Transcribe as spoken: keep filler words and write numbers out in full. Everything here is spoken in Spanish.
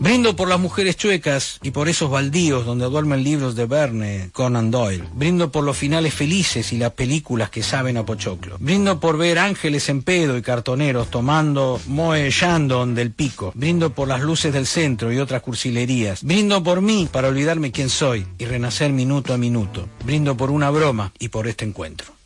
Brindo por las mujeres chuecas y por esos baldíos donde duermen libros de Verne, Conan Doyle. Brindo por los finales felices y las películas que saben a pochoclo. Brindo por ver ángeles en pedo y cartoneros tomando Moe Shandon del Pico. Brindo por las luces del centro y otras cursilerías. Brindo por mí para olvidarme quién soy y renacer minuto a minuto. Brindo por una broma y por este encuentro.